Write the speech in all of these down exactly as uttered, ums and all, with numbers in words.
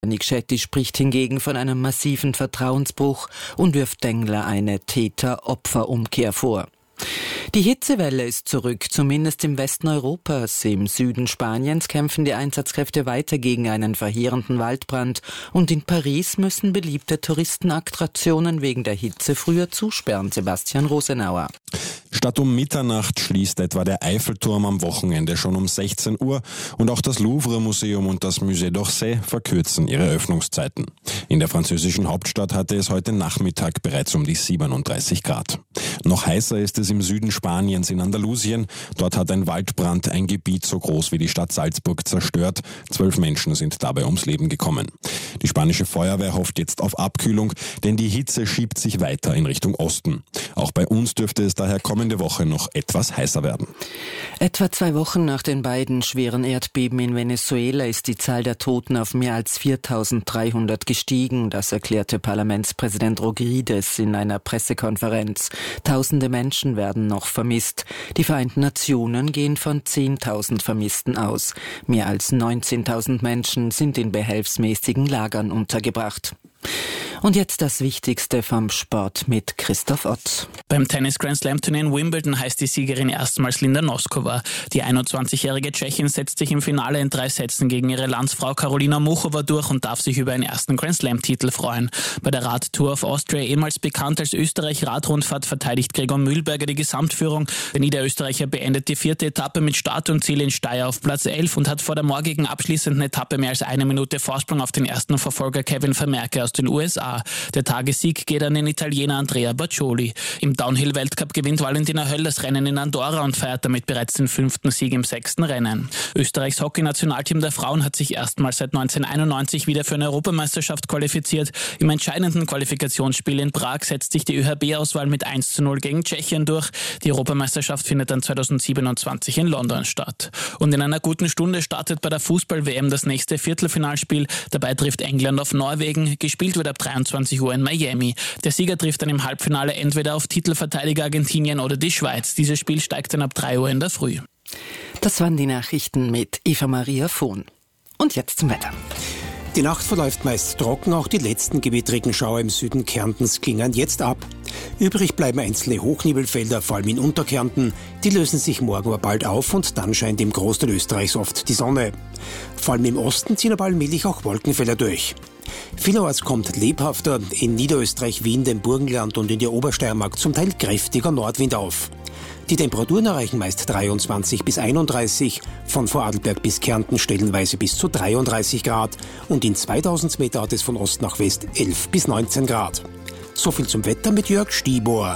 Nick spricht hingegen von einem massiven Vertrauensbruch und wirft Dengler eine Täter-Opfer-Umkehr vor. Die Hitzewelle ist zurück, zumindest im Westen Europas. Im Süden Spaniens kämpfen die Einsatzkräfte weiter gegen einen verheerenden Waldbrand. Und in Paris müssen beliebte Touristenattraktionen wegen der Hitze früher zusperren. Sebastian Rosenauer. Statt um Mitternacht schließt etwa der Eiffelturm am Wochenende schon um sechzehn Uhr und auch das Louvre-Museum und das Musée d'Orsay verkürzen ihre Öffnungszeiten. In der französischen Hauptstadt hatte es heute Nachmittag bereits um die siebenunddreißig Grad. Noch heißer ist es im Süden Spaniens in Andalusien. Dort hat ein Waldbrand ein Gebiet so groß wie die Stadt Salzburg zerstört. Zwölf Menschen sind dabei ums Leben gekommen. Die spanische Feuerwehr hofft jetzt auf Abkühlung, denn die Hitze schiebt sich weiter in Richtung Osten. Auch bei uns dürfte es daher kommende Woche noch etwas heißer werden. Etwa zwei Wochen nach den beiden schweren Erdbeben in Venezuela ist die Zahl der Toten auf mehr als viertausenddreihundert gestiegen. Das erklärte Parlamentspräsident Rodríguez in einer Pressekonferenz. Tausende Menschen werden noch vermisst. Die Vereinten Nationen gehen von zehntausend Vermissten aus. Mehr als neunzehntausend Menschen sind in behelfsmäßigen Lagern untergebracht. Und jetzt das Wichtigste vom Sport mit Christoph Ott. Beim Tennis-Grand-Slam-Turnier in Wimbledon heißt die Siegerin erstmals Linda Noskova. Die einundzwanzigjährige Tschechin setzt sich im Finale in drei Sätzen gegen ihre Landsfrau Karolina Muchova durch und darf sich über einen ersten Grand-Slam-Titel freuen. Bei der Radtour of Austria, ehemals bekannt als Österreich-Radrundfahrt, verteidigt Gregor Mühlberger die Gesamtführung. Der Niederösterreicher beendet die vierte Etappe mit Start und Ziel in Steyr auf Platz elf und hat vor der morgigen abschließenden Etappe mehr als eine Minute Vorsprung auf den ersten Verfolger Kevin Vermeerke aus den U S A. Der Tagessieg geht an den Italiener Andrea Baccioli. Im Downhill-Weltcup gewinnt Valentina Höll das Rennen in Andorra und feiert damit bereits den fünften Sieg im sechsten Rennen. Österreichs Hockey-Nationalteam der Frauen hat sich erstmals seit neunzehnhunderteinundneunzig wieder für eine Europameisterschaft qualifiziert. Im entscheidenden Qualifikationsspiel in Prag setzt sich die ÖHB-Auswahl mit eins zu null gegen Tschechien durch. Die Europameisterschaft findet dann zweitausendsiebenundzwanzig in London statt. Und in einer guten Stunde startet bei der Fußball-W M das nächste Viertelfinalspiel. Dabei trifft England auf Norwegen. Gespielt wird ab dreiundzwanzig Uhr in Miami. Der Sieger trifft dann im Halbfinale entweder auf Titelverteidiger Argentinien oder die Schweiz. Dieses Spiel steigt dann ab drei Uhr in der Früh. Das waren die Nachrichten mit Eva Maria Vohn. Und jetzt zum Wetter. Die Nacht verläuft meist trocken, auch die letzten Gewittregenschauer im Süden Kärntens klingen jetzt ab. Übrig bleiben einzelne Hochnebelfelder, vor allem in Unterkärnten. Die lösen sich morgen aber bald auf und dann scheint im Großteil Österreichs oft die Sonne. Vor allem im Osten ziehen aber allmählich auch Wolkenfelder durch. Vielerorts kommt lebhafter, in Niederösterreich, Wien, dem Burgenland und in der Obersteiermark zum Teil kräftiger Nordwind auf. Die Temperaturen erreichen meist dreiundzwanzig bis einunddreißig, von Vorarlberg bis Kärnten stellenweise bis zu dreiunddreißig Grad und in zweitausend Meter hat es von Ost nach West elf bis neunzehn Grad. So viel zum Wetter mit Jörg Stibor.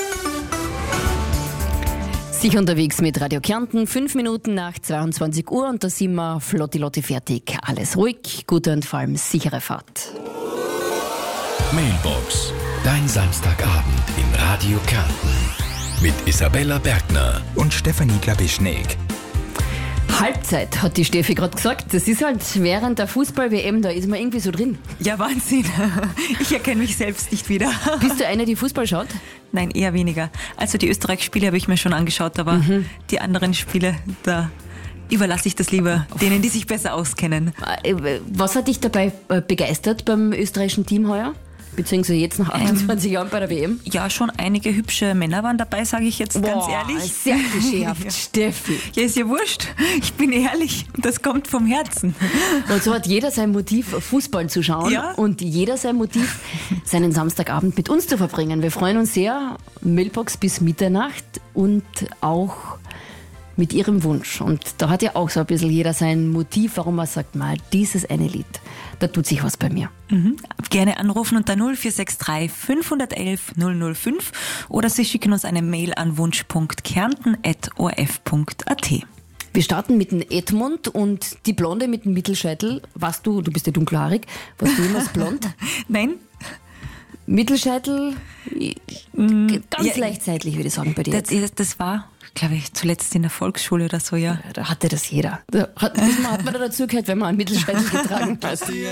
Sich unterwegs mit Radio Kärnten, fünf Minuten nach zweiundzwanzig Uhr und da sind wir flotti-lotti fertig. Alles ruhig, gute und vor allem sichere Fahrt. Mailbox, dein Samstagabend in Radio Kärnten. Mit Isabella Bergner und Stefanie Klabischneck. Halbzeit, hat die Steffi gerade gesagt. Das ist halt während der Fußball-W M, da ist man irgendwie so drin. Ja, Wahnsinn. Ich erkenne mich selbst nicht wieder. Bist du eine, die Fußball schaut? Nein, eher weniger. Also die Österreich-Spiele habe ich mir schon angeschaut, aber mhm. die anderen Spiele, da überlasse ich das lieber denen, die sich besser auskennen. Was hat dich dabei begeistert beim österreichischen Team heuer? Beziehungsweise jetzt nach achtundzwanzig ähm, Jahren bei der W M? Ja, schon einige hübsche Männer waren dabei, sage ich jetzt Boah, ganz ehrlich. Sehr klischeehaft, ja. Steffi. Ja, ist ja wurscht. Ich bin ehrlich. Das kommt vom Herzen. Und so hat jeder sein Motiv, Fußball zu schauen. Ja. Und jeder sein Motiv, seinen Samstagabend mit uns zu verbringen. Wir freuen uns sehr. Mailbox bis Mitternacht und auch mit ihrem Wunsch. Und da hat ja auch so ein bisschen jeder sein Motiv, warum er sagt, mal dieses eine Lied, da tut sich was bei mir. Mhm. Gerne anrufen unter null vier sechs drei fünf eins eins null null fünf oder Sie schicken uns eine Mail an wunsch punkt kärnten at o r f punkt a t. Wir starten mit dem Edmund und die Blonde mit dem Mittelscheitel. Warst du, du bist ja dunkelhaarig, warst du immer blond? Nein. Mittelscheitel, ganz ja, leicht seitlich, würde ich sagen, bei dir. Das, das war, glaube ich, zuletzt in der Volksschule oder so, ja. Da hatte das jeder. Da hat, das hat man da dazu gehört, wenn man einen Mittelscheitel getragen hat.